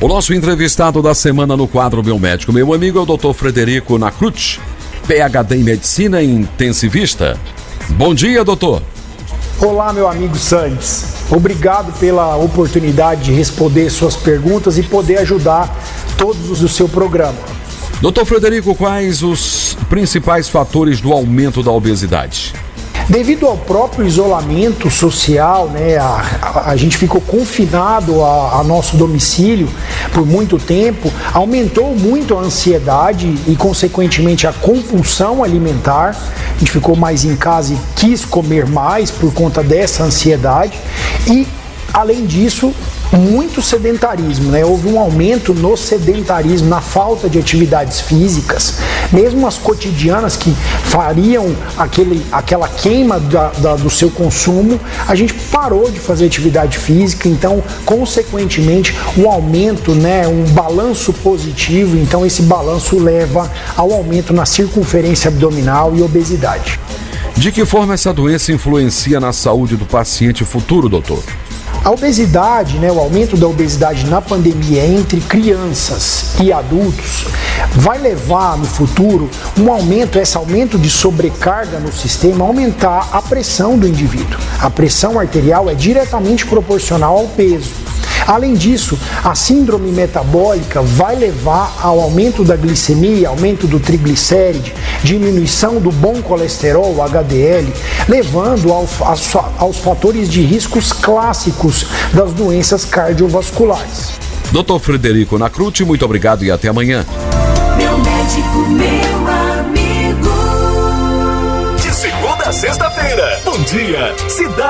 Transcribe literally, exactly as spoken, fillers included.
O nosso entrevistado da semana no quadro Meu Médico, meu amigo, é o doutor Frederico Nacruti, P H D em Medicina Intensivista. Bom dia, doutor. Olá, meu amigo Santos. Obrigado pela oportunidade de responder suas perguntas e poder ajudar todos os do seu programa. doutor Frederico, quais os principais fatores do aumento da obesidade? Devido ao próprio isolamento social, né, a, a, a gente ficou confinado a, a nosso domicílio por muito tempo, aumentou muito a ansiedade e, consequentemente, a compulsão alimentar. A gente ficou mais em casa e quis comer mais por conta dessa ansiedade e, além disso, muito sedentarismo, né? Houve um aumento no sedentarismo, na falta de atividades físicas, mesmo as cotidianas que fariam aquele, aquela queima da, da, do seu consumo, a gente parou de fazer atividade física, então, consequentemente, um aumento, né, um balanço positivo, então esse balanço leva ao aumento na circunferência abdominal e obesidade. De que forma essa doença influencia na saúde do paciente futuro, doutor? A obesidade, né, o aumento da obesidade na pandemia entre crianças e adultos vai levar no futuro um aumento, esse aumento de sobrecarga no sistema, aumentar a pressão do indivíduo. A pressão arterial é diretamente proporcional ao peso. Além disso, a síndrome metabólica vai levar ao aumento da glicemia, aumento do triglicéride, diminuição do bom colesterol, o H D L, levando ao, aos, aos fatores de riscos clássicos das doenças cardiovasculares. doutor Frederico Nacruti, muito obrigado e até amanhã. Meu médico, meu amigo. De segunda a sexta-feira, bom dia, Cidade.